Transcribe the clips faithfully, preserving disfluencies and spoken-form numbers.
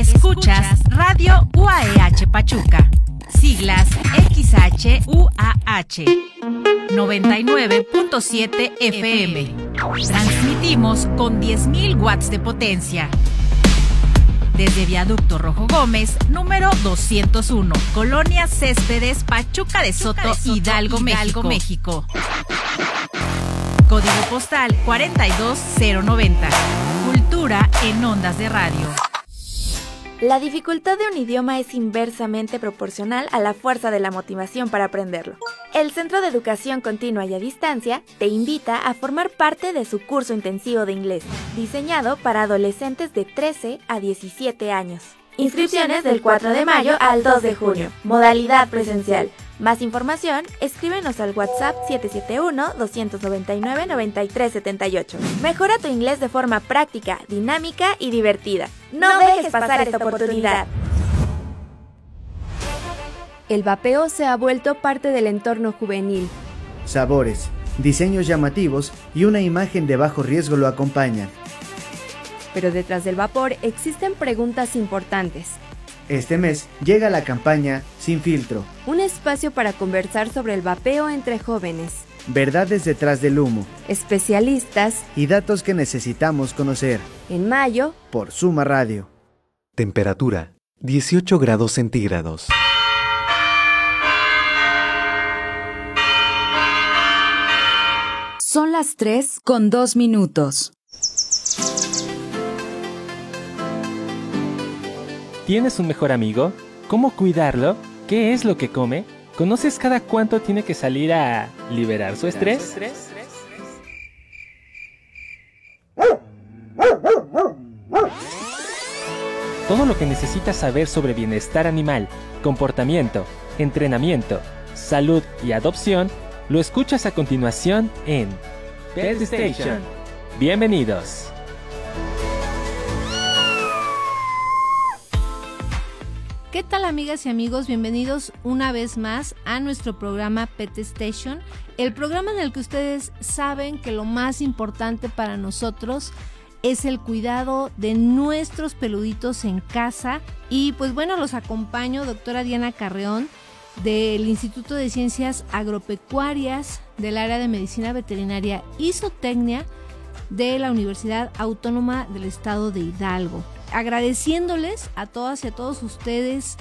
Escuchas Radio U A E H Pachuca, siglas X H U A H, noventa y nueve punto siete F M. Transmitimos con diez mil watts de potencia. Desde Viaducto Rojo Gómez, número doscientos uno, Colonia Céspedes, Pachuca de Soto, Pachuca de Soto Hidalgo, Hidalgo, México. Código postal cuarenta y dos cero noventa. Cultura en ondas de radio. La dificultad de un idioma es inversamente proporcional a la fuerza de la motivación para aprenderlo. El Centro de Educación Continua y a Distancia te invita a formar parte de su curso intensivo de inglés, diseñado para adolescentes de trece a diecisiete años. Inscripciones del cuatro de mayo al dos de junio. Modalidad presencial. Más información, escríbenos al WhatsApp siete siete uno, dos nueve nueve, nueve tres siete ocho. Mejora tu inglés de forma práctica, dinámica y divertida. No, no dejes pasar esta oportunidad. El vapeo se ha vuelto parte del entorno juvenil. Sabores, diseños llamativos y una imagen de bajo riesgo lo acompañan. Pero detrás del vapor existen preguntas importantes. Este mes llega la campaña Sin Filtro. Un espacio para conversar sobre el vapeo entre jóvenes. Verdades detrás del humo. Especialistas. Y datos que necesitamos conocer. En mayo. Por Suma Radio. Temperatura, dieciocho grados centígrados. Son las tres con dos minutos. ¿Tienes un mejor amigo? ¿Cómo cuidarlo? ¿Qué es lo que come? ¿Conoces cada cuánto tiene que salir a liberar su estrés? Todo lo que necesitas saber sobre bienestar animal, comportamiento, entrenamiento, salud y adopción lo escuchas a continuación en Pet Station. Bienvenidos. ¿Qué tal, amigas y amigos? Bienvenidos una vez más a nuestro programa Pet Station, el programa en el que ustedes saben que lo más importante para nosotros es el cuidado de nuestros peluditos en casa. Y pues bueno, los acompaño, doctora Diana Carreón, del Instituto de Ciencias Agropecuarias del área de Medicina Veterinaria y Zootecnia de la Universidad Autónoma del Estado de Hidalgo. Agradeciéndoles a todas y a todos ustedes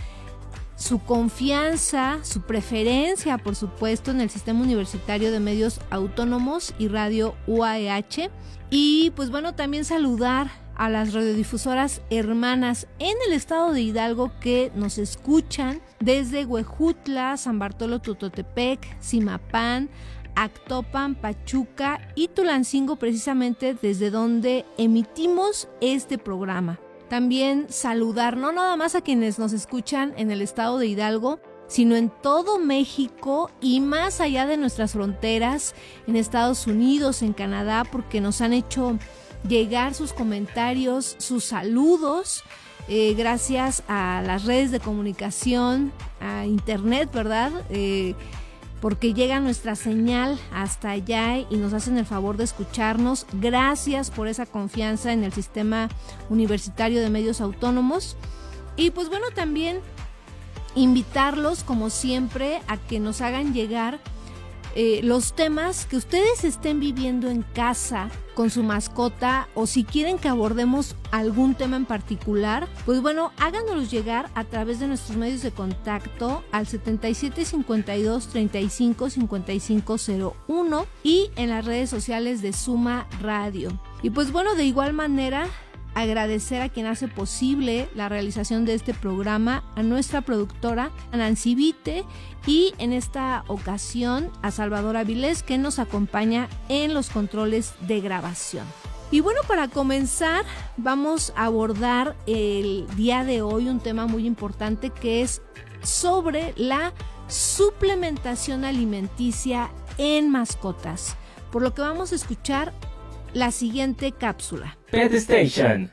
su confianza, su preferencia, por supuesto, en el Sistema Universitario de Medios Autónomos y Radio U A E H. Y pues bueno, también saludar a las radiodifusoras hermanas en el estado de Hidalgo que nos escuchan desde Huejutla, San Bartolo Tototepec, Zimapán, Actopan, Pachuca y Tulancingo, precisamente desde donde emitimos este programa. También saludar no nada más a quienes nos escuchan en el estado de Hidalgo, sino en todo México y más allá de nuestras fronteras, en Estados Unidos, en Canadá, porque nos han hecho llegar sus comentarios, sus saludos, eh, gracias a las redes de comunicación, a internet, ¿verdad?, eh, porque llega nuestra señal hasta allá y nos hacen el favor de escucharnos. Gracias por esa confianza en el Sistema Universitario de Medios Autónomos. Y pues bueno, también invitarlos, como siempre, a que nos hagan llegar eh, los temas que ustedes estén viviendo en casa con su mascota, o si quieren que abordemos algún tema en particular, pues bueno, háganoslos llegar a través de nuestros medios de contacto al setenta y siete cincuenta y dos treinta y cinco cincuenta y cinco cero uno y en las redes sociales de Suma Radio. Y pues bueno, de igual manera, agradecer a quien hace posible la realización de este programa, a nuestra productora, a Nancy Vite, y en esta ocasión a Salvador Avilés, que nos acompaña en los controles de grabación. Y bueno, para comenzar, vamos a abordar el día de hoy un tema muy importante que es sobre la suplementación alimenticia en mascotas, por lo que vamos a escuchar la siguiente cápsula. Pet Station.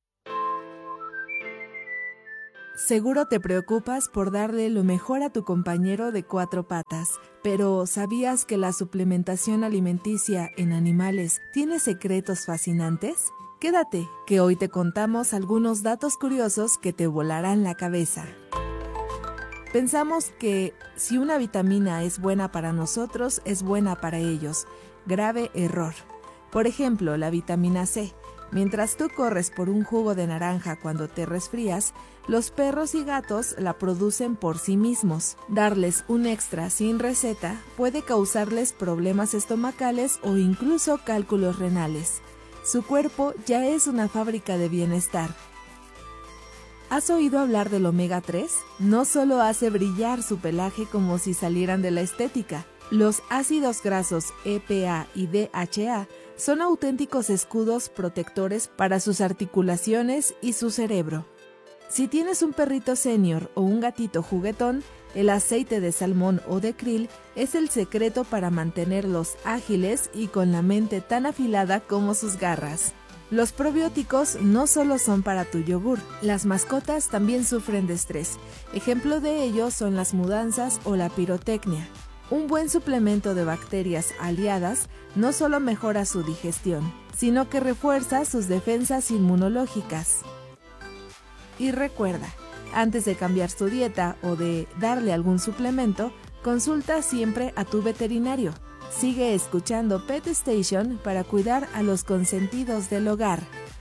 Seguro te preocupas por darle lo mejor a tu compañero de cuatro patas, pero ¿sabías que la suplementación alimenticia en animales tiene secretos fascinantes? Quédate, que hoy te contamos algunos datos curiosos que te volarán la cabeza. Pensamos que si una vitamina es buena para nosotros, es buena para ellos. Grave error. Por ejemplo, la vitamina C. Mientras tú corres por un jugo de naranja cuando te resfrías, los perros y gatos la producen por sí mismos. Darles un extra sin receta puede causarles problemas estomacales o incluso cálculos renales. Su cuerpo ya es una fábrica de bienestar. ¿Has oído hablar del omega tres? No solo hace brillar su pelaje como si salieran de la estética. Los ácidos grasos E P A y D H A son auténticos escudos protectores para sus articulaciones y su cerebro. Si tienes un perrito senior o un gatito juguetón, el aceite de salmón o de krill es el secreto para mantenerlos ágiles y con la mente tan afilada como sus garras. Los probióticos no solo son para tu yogur, las mascotas también sufren de estrés. Ejemplo de ello son las mudanzas o la pirotecnia. Un buen suplemento de bacterias aliadas no solo mejora su digestión, sino que refuerza sus defensas inmunológicas. Y recuerda, antes de cambiar su dieta o de darle algún suplemento, consulta siempre a tu veterinario. Sigue escuchando Pet Station para cuidar a los consentidos del hogar.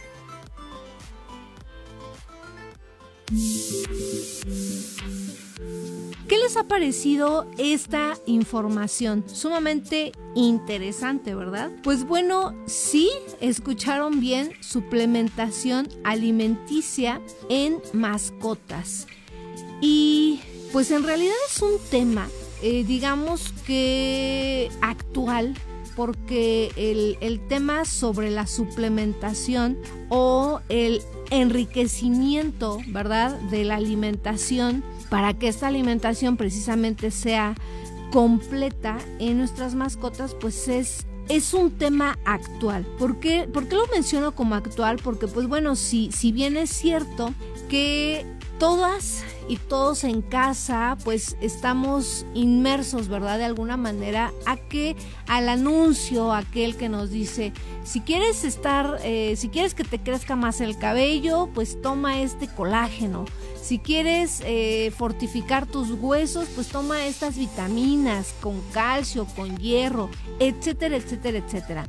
¿Qué les ha parecido esta información? Sumamente interesante, ¿verdad? Pues bueno, sí, escucharon bien, suplementación alimenticia en mascotas. Y pues en realidad es un tema, eh, digamos que actual, porque el, el tema sobre la suplementación o el enriquecimiento, ¿verdad?, de la alimentación, para que esta alimentación precisamente sea completa en nuestras mascotas, pues es, es un tema actual. ¿Por qué, ¿Por qué lo menciono como actual? Porque pues bueno, si, si bien es cierto que todas y todos en casa pues estamos inmersos, ¿verdad?, de alguna manera a que al anuncio aquel que nos dice, si quieres estar, eh, si quieres que te crezca más el cabello, pues toma este colágeno. Si quieres eh, fortificar tus huesos, pues toma estas vitaminas con calcio, con hierro, etcétera, etcétera, etcétera.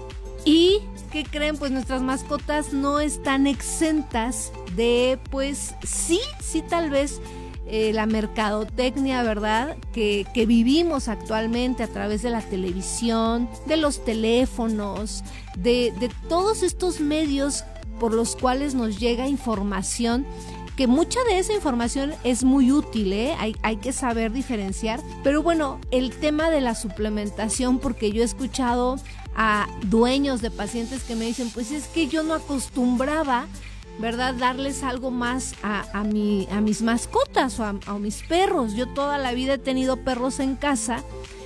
¿Y qué creen? Pues nuestras mascotas no están exentas de, pues sí, sí tal vez eh, la mercadotecnia, ¿verdad?, que, que vivimos actualmente a través de la televisión, de los teléfonos, de, de todos estos medios por los cuales nos llega información, que mucha de esa información es muy útil, ¿eh? hay, hay que saber diferenciar. Pero bueno, el tema de la suplementación, porque yo he escuchado a dueños de pacientes que me dicen, pues es que yo no acostumbraba, ¿verdad?, darles algo más a, a, mi, a mis mascotas o a, a mis perros. Yo toda la vida he tenido perros en casa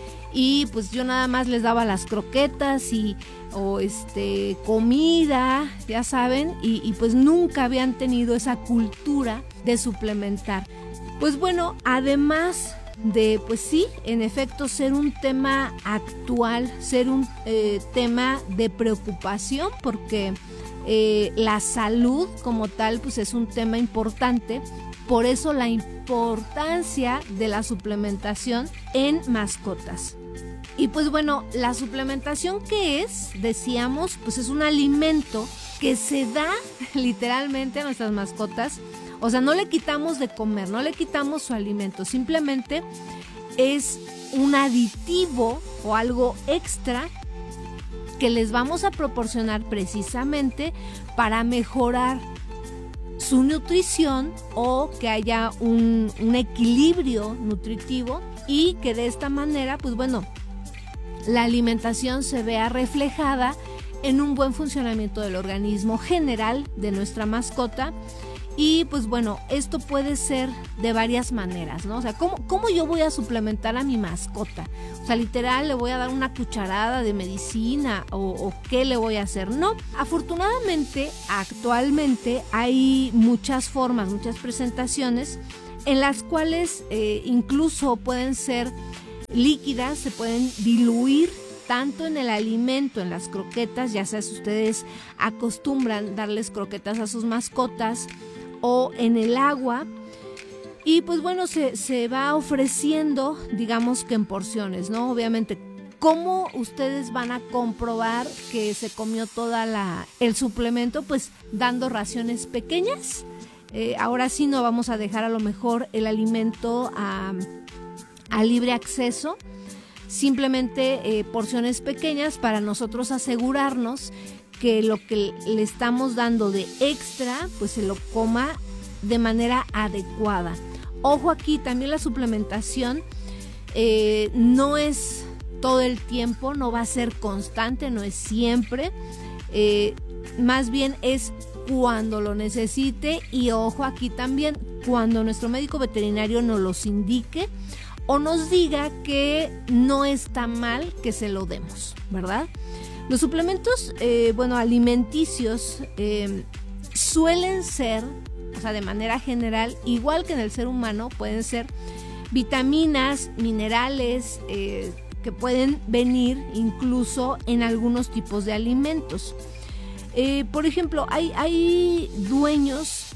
y pues yo nada más les daba las croquetas y o este comida, ya saben, y, y pues nunca habían tenido esa cultura de suplementar. Pues bueno, además de, pues sí, en efecto, ser un tema actual, ser un eh, tema de preocupación, porque eh, la salud como tal, pues es un tema importante. Por eso la importancia de la suplementación en mascotas. Y pues bueno, la suplementación, ¿qué es? Decíamos, pues es un alimento que se da literalmente a nuestras mascotas. O sea, no le quitamos de comer, no le quitamos su alimento, simplemente es un aditivo o algo extra que les vamos a proporcionar precisamente para mejorar su nutrición o que haya un, un equilibrio nutritivo y que de esta manera, pues bueno, la alimentación se vea reflejada en un buen funcionamiento del organismo general de nuestra mascota. Y pues bueno, esto puede ser de varias maneras, ¿no? O sea, ¿cómo, cómo yo voy a suplementar a mi mascota? O sea, literal, ¿le voy a dar una cucharada de medicina o, o qué le voy a hacer? No, afortunadamente, actualmente hay muchas formas, muchas presentaciones en las cuales eh, incluso pueden ser líquidas, se pueden diluir tanto en el alimento, en las croquetas, ya sea si ustedes acostumbran darles croquetas a sus mascotas, o en el agua. Y pues bueno, se, se va ofreciendo, digamos que en porciones, ¿no? Obviamente, ¿cómo ustedes van a comprobar que se comió toda la el suplemento? Pues dando raciones pequeñas. Eh, ahora sí no vamos a dejar a lo mejor el alimento a, a libre acceso, simplemente eh, porciones pequeñas para nosotros asegurarnos que lo que le estamos dando de extra, pues se lo coma de manera adecuada. Ojo aquí, también la suplementación eh, no es todo el tiempo, no va a ser constante, no es siempre, eh, más bien es cuando lo necesite, y ojo aquí también, cuando nuestro médico veterinario nos los indique o nos diga que no está mal que se lo demos, ¿verdad? Los suplementos, eh, bueno, alimenticios eh, suelen ser, o sea, de manera general, igual que en el ser humano, pueden ser vitaminas, minerales, eh, que pueden venir incluso en algunos tipos de alimentos. Eh, por ejemplo, hay, hay dueños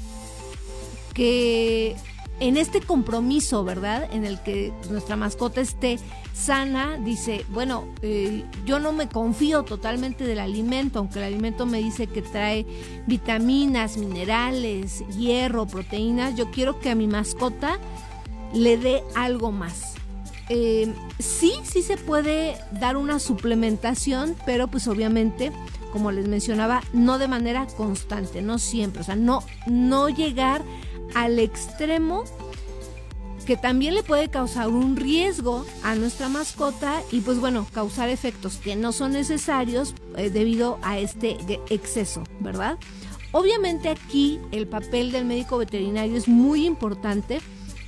que en este compromiso, ¿verdad?, en el que pues, nuestra mascota esté sana, dice, bueno, eh, yo no me confío totalmente del alimento, aunque el alimento me dice que trae vitaminas, minerales, hierro, proteínas, yo quiero que a mi mascota le dé algo más. Eh, sí, sí se puede dar una suplementación, pero pues obviamente, como les mencionaba, no de manera constante, no siempre, o sea, no, no llegar al extremo que también le puede causar un riesgo a nuestra mascota y pues bueno, causar efectos que no son necesarios eh, debido a este exceso, ¿verdad? Obviamente aquí el papel del médico veterinario es muy importante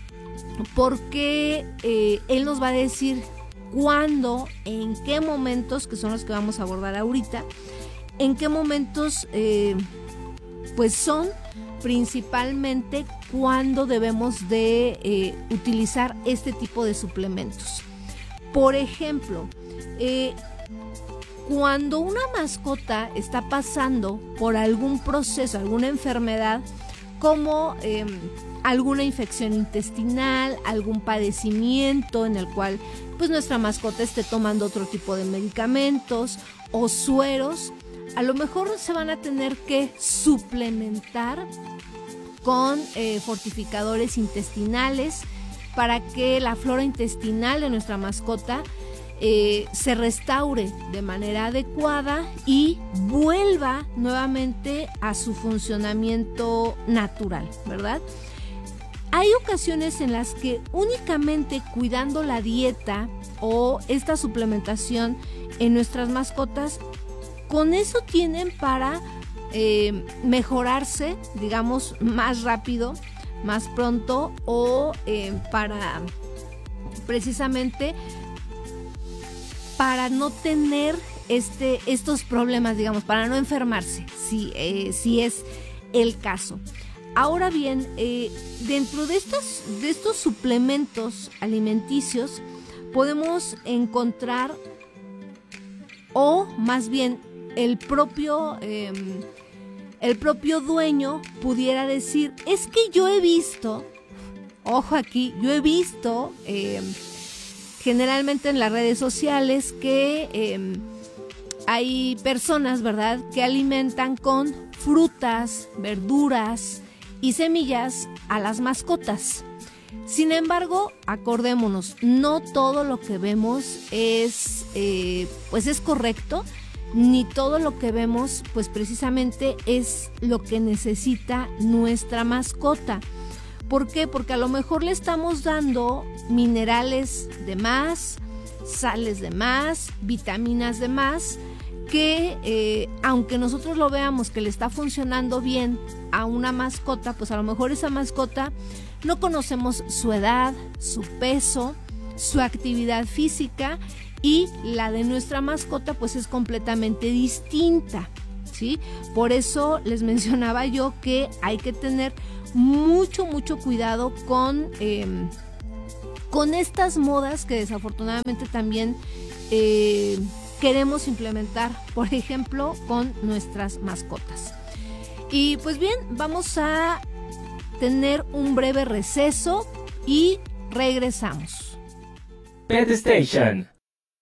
porque eh, él nos va a decir cuándo, en qué momentos, que son los que vamos a abordar ahorita, en qué momentos eh, pues son principalmente cuando debemos de eh, utilizar este tipo de suplementos. Por ejemplo, eh, cuando una mascota está pasando por algún proceso, alguna enfermedad, como eh, alguna infección intestinal, algún padecimiento en el cual pues nuestra mascota esté tomando otro tipo de medicamentos o sueros, a lo mejor se van a tener que suplementar con eh, fortificadores intestinales para que la flora intestinal de nuestra mascota eh, se restaure de manera adecuada y vuelva nuevamente a su funcionamiento natural, ¿verdad? Hay ocasiones en las que únicamente cuidando la dieta o esta suplementación en nuestras mascotas, con eso tienen para eh, mejorarse, digamos, más rápido, más pronto, o eh, para precisamente para no tener este, estos problemas, digamos, para no enfermarse, si, eh, si es el caso. Ahora bien, eh, dentro de estos, de estos suplementos alimenticios podemos encontrar, o más bien el propio, eh, el propio dueño pudiera decir, es que yo he visto, ojo aquí, yo he visto eh, generalmente en las redes sociales que eh, hay personas, ¿verdad?, que alimentan con frutas, verduras y semillas a las mascotas. Sin embargo, acordémonos, no todo lo que vemos es, eh, pues es correcto, ni todo lo que vemos, pues precisamente es lo que necesita nuestra mascota. ¿Por qué? Porque a lo mejor le estamos dando minerales de más, sales de más, vitaminas de más, que eh, aunque nosotros lo veamos que le está funcionando bien a una mascota, pues a lo mejor esa mascota no conocemos su edad, su peso, su actividad física, y la de nuestra mascota pues es completamente distinta, ¿sí? Por eso les mencionaba yo que hay que tener mucho, mucho cuidado con, eh, con estas modas que desafortunadamente también eh, queremos implementar, por ejemplo, con nuestras mascotas. Y pues bien, vamos a tener un breve receso y regresamos. Pet Station.